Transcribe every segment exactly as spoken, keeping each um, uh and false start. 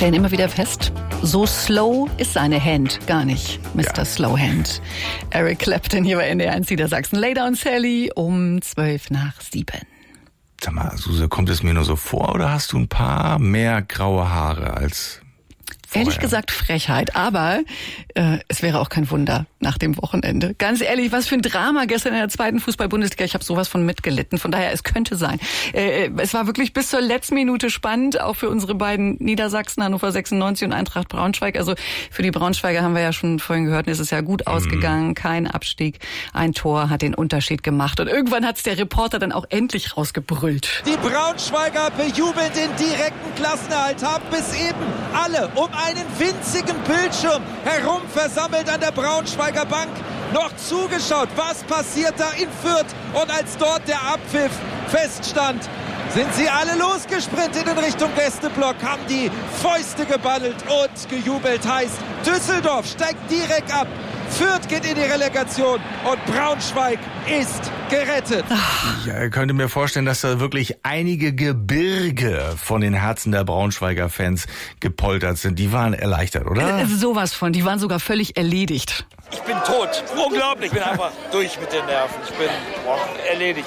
stellen immer wieder fest, so slow ist seine Hand gar nicht, Mister Ja. Slowhand. Eric Clapton hier bei N D R eins Niedersachsen. Lay Down Sally um zwölf nach sieben. Sag mal, Suse, kommt es mir nur so vor oder hast du ein paar mehr graue Haare als vorher? Ehrlich gesagt Frechheit, aber äh, es wäre auch kein Wunder nach dem Wochenende. Ganz ehrlich, was für ein Drama gestern in der zweiten Fußball-Bundesliga. Ich habe sowas von mitgelitten. Von daher, es könnte sein. Äh, es war wirklich bis zur letzten Minute spannend, auch für unsere beiden Niedersachsen, Hannover sechsundneunzig und Eintracht Braunschweig. Also für die Braunschweiger haben wir ja schon vorhin gehört, es ist ja gut ausgegangen. Mhm. Kein Abstieg, ein Tor hat den Unterschied gemacht. Und irgendwann hat es der Reporter dann auch endlich rausgebrüllt. Die Braunschweiger bejubeln den direkten Klassenerhalt, haben bis eben alle um einen winzigen Bildschirm herum versammelt an der Braunschweiger Bank noch zugeschaut, was passiert da in Fürth. Und als dort der Abpfiff feststand, sind sie alle losgesprintet in Richtung Gästeblock, haben die Fäuste geballelt und gejubelt. Heißt, Düsseldorf steigt direkt ab, Fürth geht in die Relegation und Braunschweig ist gerettet. Ja, ich könnte mir vorstellen, dass da wirklich einige Gebirge von den Herzen der Braunschweiger Fans gepoltert sind. Die waren erleichtert, oder? Äh, sowas von, die waren sogar völlig erledigt. Ich bin tot. Unglaublich. Ich bin einfach durch mit den Nerven. Ich bin boah, erledigt.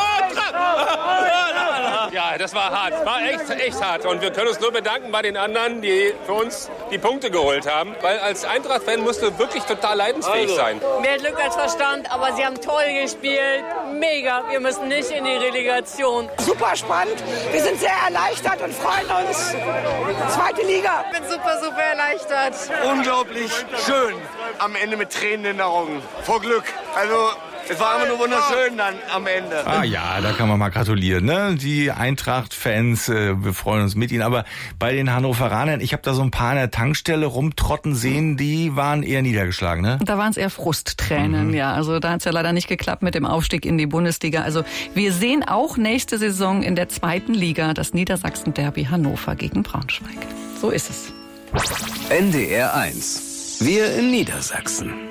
Ja, das war hart. War echt, echt hart. Und wir können uns nur bedanken bei den anderen, die für uns die Punkte geholt haben. Weil als Eintracht-Fan musst du wirklich total leidensfähig Also. sein. Mehr Glück als Verstand, aber sie haben toll gespielt. Mega. Wir müssen nicht in die Relegation. Super spannend. Wir sind sehr erleichtert und freuen uns. Zweite Liga. Ich bin super, super erleichtert. Unglaublich schön. Am Ende mit Tränen in den Augen. Vor Glück. Also, es war immer nur wunderschön dann am Ende. Ah ja, da kann man mal gratulieren, ne? Die Eintracht-Fans, äh, wir freuen uns mit ihnen. Aber bei den Hannoveranern, ich habe da so ein paar an der Tankstelle rumtrotten sehen, die waren eher niedergeschlagen, ne? Da waren es eher Frusttränen, mhm. ja. Also da hat es ja leider nicht geklappt mit dem Aufstieg in die Bundesliga. Also wir sehen auch nächste Saison in der zweiten Liga das Niedersachsen-Derby Hannover gegen Braunschweig. So ist es. N D R eins. Wir in Niedersachsen.